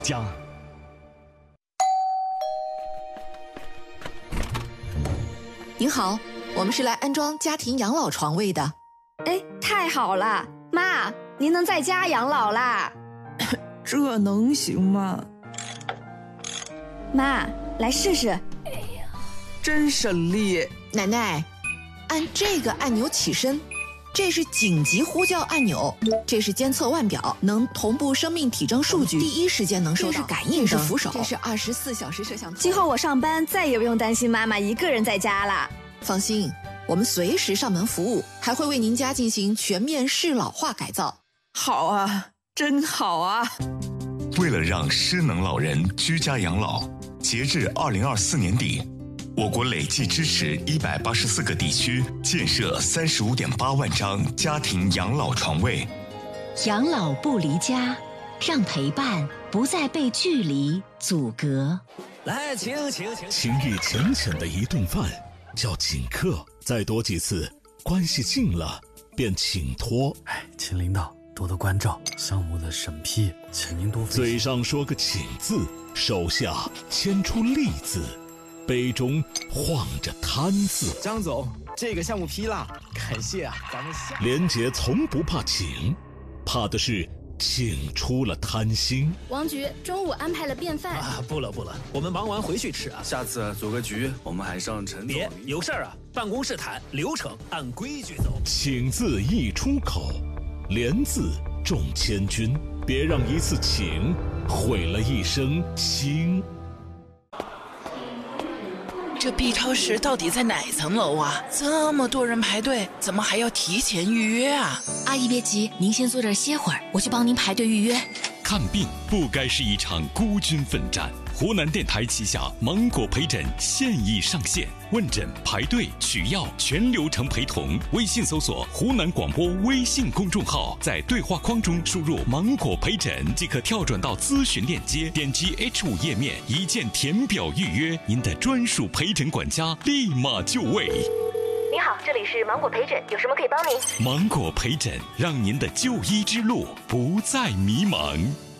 家。 您好，我们是来安装家庭养老床位的。 哎，太好了，妈，您能在家养老啦？ 这能行吗？ 妈，来试试。 真省力。 奶奶，按这个按钮起身，这是紧急呼叫按钮，这是监测腕表，能同步生命体征数据，第一时间能收到。这是感应，这是扶手，这是24小时摄像头。 今后我上班再也不用担心妈妈一个人在家了。 放心，我们随时上门服务，还会为您家进行全面适老化改造。 好啊，真好啊！ 为了让失能老人居家养老，截至2024年底，我国累计支持184个地区建设35.8万张家庭养老床位。 养老不离家，让陪伴不再被距离阻隔。 来，请。 情谊浅浅的一顿饭叫请客，再多几次，关系近了便请托。 请领导多多关照，项目的审批，请您多费心。 嘴上说个请字，手下牵出利字，杯中晃着贪字。 张总，这个项目批了，感谢啊，咱们下。 廉洁从不怕请，怕的是请出了贪心。 王局中午安排了便饭啊，不了，我们忙完回去吃啊。 下次组个局，我们还上陈总。 别有事儿啊，办公室谈，流程按规矩走。 请字一出口，廉字重千钧，别让一次请毁了一生情。 这 B 超市到底在哪层楼啊？这么多人排队，怎么还要提前预约啊？ 阿姨别急，您先坐这儿歇会儿，我去帮您排队预约。 看病不该是一场孤军奋战。湖南电台旗下芒果陪诊现已上线，问诊、排队、取药全流程陪同。微信搜索湖南广播微信公众号，在对话框中输入芒果陪诊即可跳转到咨询链接，点击 H5 页面，一键填表预约，您的专属陪诊管家立马就位。 你好，这里是芒果陪诊，有什么可以帮您？ 芒果陪诊，让您的就医之路不再迷茫。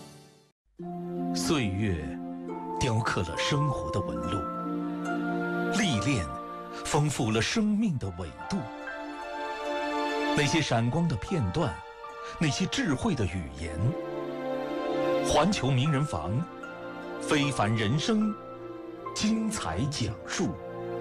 岁月雕刻了生活的纹路，历练丰富了生命的纬度。那些闪光的片段，那些智慧的语言，环球名人房，非凡人生，精彩讲述。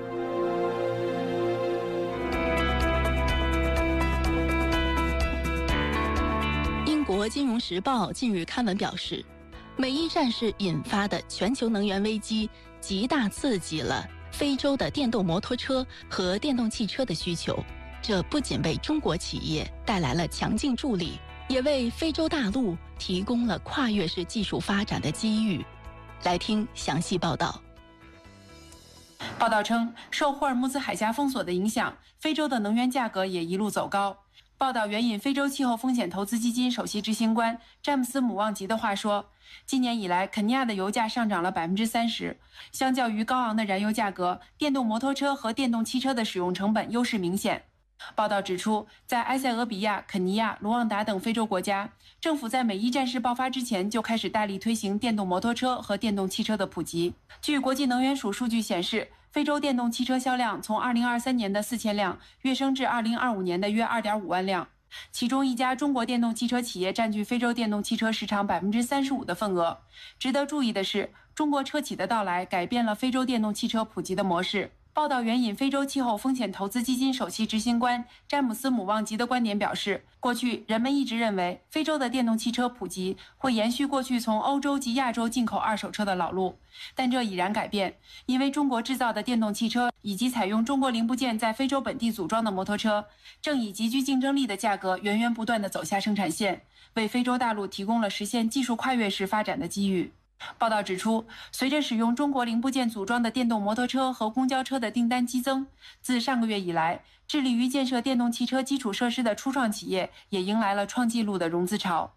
英国《金融时报》近日刊文表示，美伊战事引发的全球能源危机极大刺激了非洲的电动摩托车和电动汽车的需求。这不仅为中国企业带来了强劲助力，也为非洲大陆提供了跨越式技术发展的机遇。来听详细报道。 报道称，受霍尔木兹海峡封锁的影响，非洲的能源价格也一路走高。报道援引非洲气候风险投资基金首席执行官詹姆斯·姆旺吉的话说，今年以来，肯尼亚的油价上涨了30%，相较于高昂的燃油价格，电动摩托车和电动汽车的使用成本优势明显。报道指出，在埃塞俄比亚、肯尼亚、卢旺达等非洲国家，政府在美伊战事爆发之前就开始大力推行电动摩托车和电动汽车的普及。据国际能源署数据显示，非洲电动汽车销量从2023年的4000辆跃升至2025年的约2.5万辆，其中一家中国电动汽车企业占据非洲电动汽车市场35%的份额。值得注意的是，中国车企的到来改变了非洲电动汽车普及的模式。报道援引非洲气候风险投资基金首席执行官詹姆斯·姆旺吉的观点表示，过去人们一直认为非洲的电动汽车普及会延续过去从欧洲及亚洲进口二手车的老路，但这已然改变，因为中国制造的电动汽车以及采用中国零部件在非洲本地组装的摩托车，正以极具竞争力的价格源源不断地走下生产线，为非洲大陆提供了实现技术跨越式发展的机遇。报道指出，随着使用中国零部件组装的电动摩托车和公交车的订单激增，自上个月以来，致力于建设电动汽车基础设施的初创企业也迎来了创纪录的融资潮。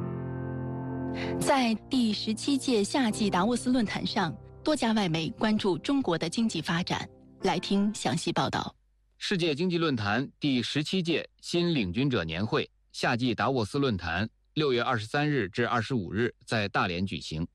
在第17届夏季达沃斯论坛上，多家外媒关注中国的经济发展。来听详细报道。 世界经济论坛第17届新领军者年会夏季达沃斯论坛6月23日至25日在大连举行。